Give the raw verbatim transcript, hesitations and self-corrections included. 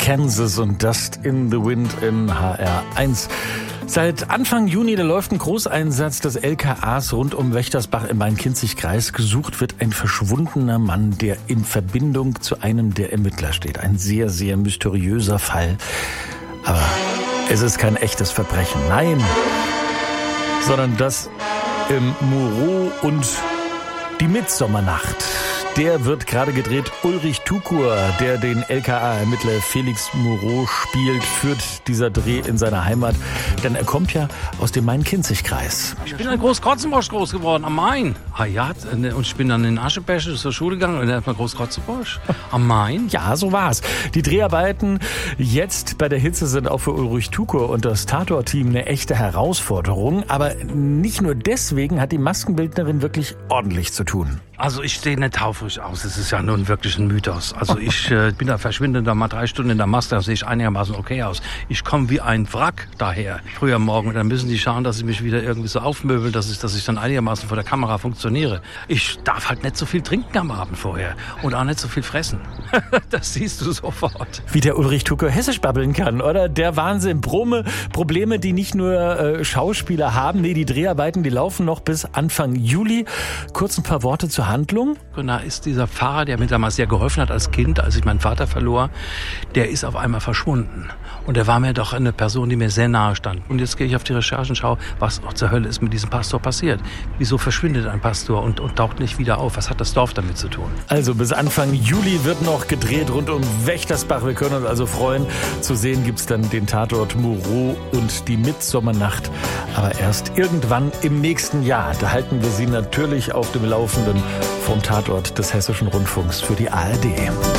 Kansas und Dust in the Wind in H R eins. Seit Anfang Juni, da läuft ein Großeinsatz des L K As rund um Wächtersbach im Main-Kinzig-Kreis. Gesucht wird ein verschwundener Mann, der in Verbindung zu einem der Ermittler steht. Ein sehr, sehr mysteriöser Fall. Aber es ist kein echtes Verbrechen. Nein, sondern das im Moreau und die Mitsommernacht. Der wird gerade gedreht. Ulrich Tukur, der den L K A-Ermittler Felix Moreau spielt, führt dieser Dreh in seiner Heimat. Denn er kommt ja aus dem Main-Kinzig-Kreis. Ich bin in Groß-Krotzenbusch groß geworden, am Main. Ah ja, und ich bin dann in Aschebesch zur Schule gegangen und dann erstmal Groß-Krotzenbusch. Am Main? Ja, so war's. Die Dreharbeiten jetzt bei der Hitze sind auch für Ulrich Tukur und das Tatort-Team eine echte Herausforderung. Aber nicht nur deswegen hat die Maskenbildnerin wirklich ordentlich zu tun. Also ich sehe nicht taufrisch aus, es ist ja nun wirklich ein Mythos. Also ich äh, bin da verschwindend da mal drei Stunden in der Maske, da sehe ich einigermaßen okay aus. Ich komme wie ein Wrack daher, früh am Morgen. Und dann müssen die schauen, dass ich mich wieder irgendwie so aufmöbel, dass ich, dass ich dann einigermaßen vor der Kamera funktioniere. Ich darf halt nicht so viel trinken am Abend vorher und auch nicht so viel fressen. Das siehst du sofort. Wie der Ulrich Tukur hessisch babbeln kann, oder? Der Wahnsinn. Brome, Probleme, die nicht nur äh, Schauspieler haben. Nee, die Dreharbeiten, die laufen noch bis Anfang Juli. Kurz ein paar Worte zur Handlung. Da ist dieser Pfarrer, der mir damals sehr geholfen hat als Kind, als ich meinen Vater verlor, der ist auf einmal verschwunden. Und er war mir doch eine Person, die mir sehr nahe stand. Und jetzt gehe ich auf die Recherchen und schaue, was zur Hölle ist mit diesem Pastor passiert. Wieso verschwindet ein Pastor und, und taucht nicht wieder auf? Was hat das Dorf damit zu tun? Also bis Anfang Juli wird noch gedreht rund um Wächtersbach. Wir können uns also freuen. Zu sehen gibt's dann den Tatort Moreau und die Mitsommernacht. Aber erst irgendwann im nächsten Jahr. Da halten wir Sie natürlich auf dem Laufenden vom Tatort des Hessischen Rundfunks für die A R D.